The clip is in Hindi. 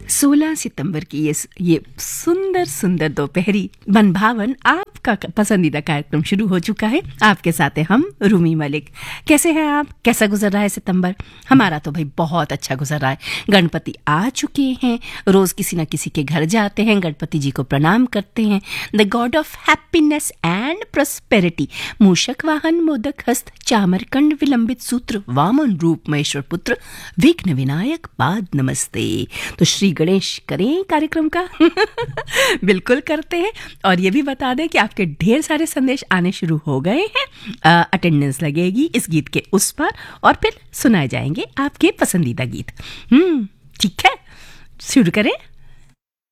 16 सितंबर की ये सुंदर सुंदर दोपहरी मनभावन आपका पसंदीदा कार्यक्रम शुरू हो चुका है। आपके साथ हैं हम, रूमी मलिक। कैसे हैं आप? कैसा गुजर रहा है सितंबर? हमारा तो भाई बहुत अच्छा गुजर रहा है। गणपति आ चुके हैं, रोज किसी न किसी के घर जाते हैं, गणपति जी को प्रणाम करते हैं। The God of happiness and prosperity, मूषक वाहन, मोदक हस्त, चामरकंड, विलंबित सूत्र, वामन रूप, महेश्वर पुत्र, विघ्न विनायक, पाद नमस्ते। तो श्री गणेश करें कार्यक्रम का बिल्कुल करते हैं। और ये भी बता दें कि आपके ढेर सारे संदेश आने शुरू हो गए हैं। अटेंडेंस लगेगी इस गीत के उस पर और फिर सुनाए जाएंगे आपके पसंदीदा गीत। ठीक है, शुरू करें।